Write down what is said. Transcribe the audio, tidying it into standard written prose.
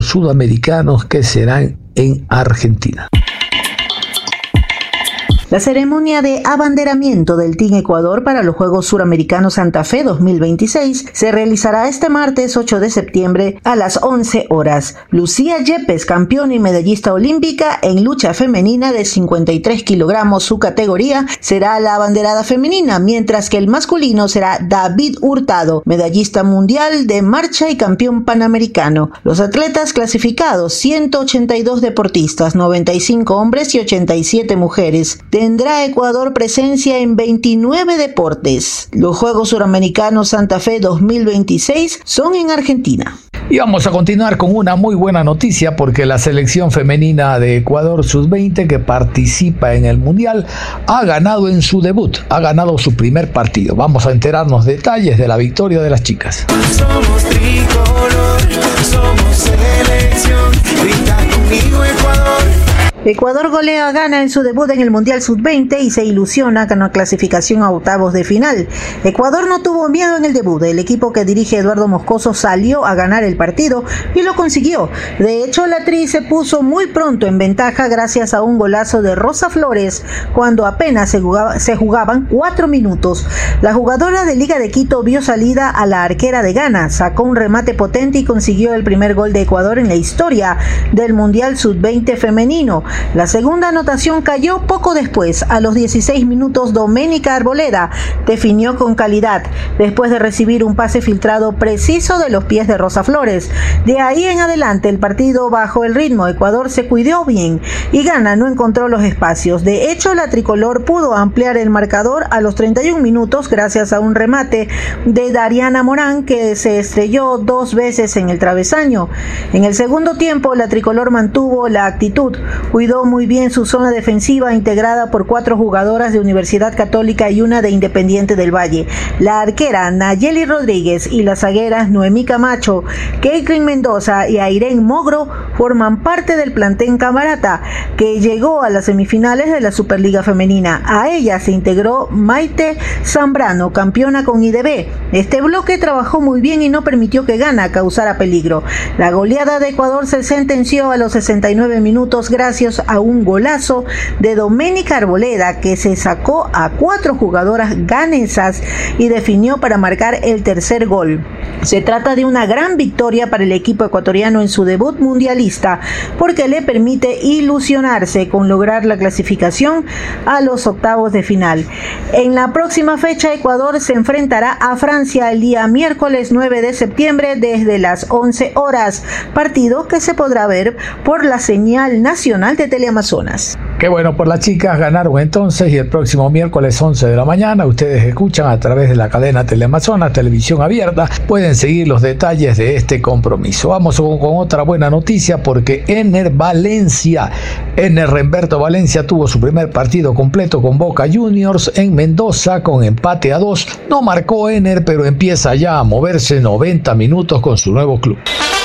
Sudamericanos que serán en Argentina. La ceremonia de abanderamiento del Team Ecuador para los Juegos Suramericanos Santa Fe 2026 se realizará este martes 8 de septiembre a las 11 horas. Lucía Yepes, campeona y medallista olímpica en lucha femenina de 53 kilogramos su categoría, será la abanderada femenina, mientras que el masculino será David Hurtado, medallista mundial de marcha y campeón panamericano. Los atletas clasificados, 182 deportistas, 95 hombres y 87 mujeres. Tendrá Ecuador presencia en 29 deportes. Los Juegos Suramericanos Santa Fe 2026 son en Argentina. Y vamos a continuar con una muy buena noticia porque la selección femenina de Ecuador Sub-20 que participa en el Mundial ha ganado en su debut, ha ganado su primer partido. Vamos a enterarnos detalles de la victoria de las chicas. Somos tricolor, somos selección, grita conmigo Ecuador. Ecuador golea a Ghana en su debut en el Mundial Sub-20 y se ilusiona con la clasificación a octavos de final. Ecuador no tuvo miedo en el debut. El equipo que dirige Eduardo Moscoso salió a ganar el partido y lo consiguió. De hecho, la Tri se puso muy pronto en ventaja gracias a un golazo de Rosa Flores cuando apenas se jugaban 4 minutos. La jugadora de Liga de Quito vio salida a la arquera de Ghana, sacó un remate potente y consiguió el primer gol de Ecuador en la historia del Mundial Sub-20 femenino. La segunda anotación cayó poco después. A los 16 minutos, Doménica Arboleda definió con calidad, después de recibir un pase filtrado preciso de los pies de Rosa Flores. De ahí en adelante, el partido bajó el ritmo. Ecuador se cuidó bien y Ghana no encontró los espacios. De hecho, la tricolor pudo ampliar el marcador a los 31 minutos gracias a un remate de Dariana Morán que se estrelló 2 veces en el travesaño. En el segundo tiempo, la tricolor mantuvo la actitud. Cuidó muy bien su zona defensiva integrada por 4 jugadoras de Universidad Católica y una de Independiente del Valle. La arquera Nayeli Rodríguez y las zagueras Noemí Camacho, Caitlin Mendoza y Airén Mogro forman parte del plantel camarata que llegó a las semifinales de la Superliga Femenina. A ella se integró Maite Zambrano, campeona con IDB. Este bloque trabajó muy bien y no permitió que Ghana causara peligro. La goleada de Ecuador se sentenció a los 69 minutos gracias a un golazo de Doménica Arboleda que se sacó a 4 jugadoras ganesas y definió para marcar el tercer gol. Se trata de una gran victoria para el equipo ecuatoriano en su debut mundialista porque le permite ilusionarse con lograr la clasificación a los octavos de final. En la próxima fecha, Ecuador se enfrentará a Francia el día miércoles 9 de septiembre desde las 11 horas, partido que se podrá ver por la señal nacional de Teleamazonas. Qué bueno por las chicas, ganaron entonces y el próximo miércoles 11 de la mañana ustedes escuchan a través de la cadena Teleamazonas, televisión abierta, pueden seguir los detalles de este compromiso. Vamos con otra buena noticia porque Ener Remberto Valencia tuvo su primer partido completo con Boca Juniors en Mendoza con empate a 2. No marcó Ener, pero empieza ya a moverse 90 minutos con su nuevo club.